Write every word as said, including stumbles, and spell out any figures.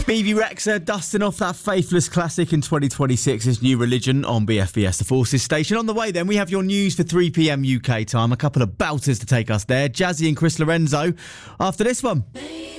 Bebe Rexha dusting off that Faithless classic in twenty twenty-six's New Religion on B F B S, the Forces station. On the way then, we have your news for three p.m. U K time. A couple of bouters to take us there. Jazzy and Chris Lorenzo after this one.